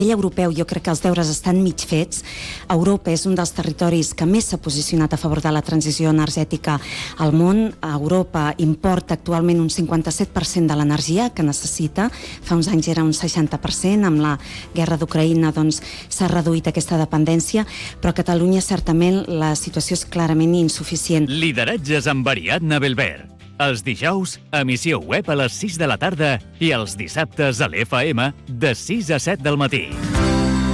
europeu, jo crec que els deures estan mig fets. Europa és un dels territoris que més s'ha posicionat a favor de la transició energètica al món. Europa importa actualment un 57% de l'energia que necessita. Fa uns anys era un 60%. Amb la guerra d'Ucraïna s'ha reduït aquesta dependència, però a Catalunya certament la situació és clarament insuficient. Lideratges amb Ariadna Belver. Els dijous, emissió web a les 6 de la tarda i els dissabtes a l'FM de 6 a 7 del matí.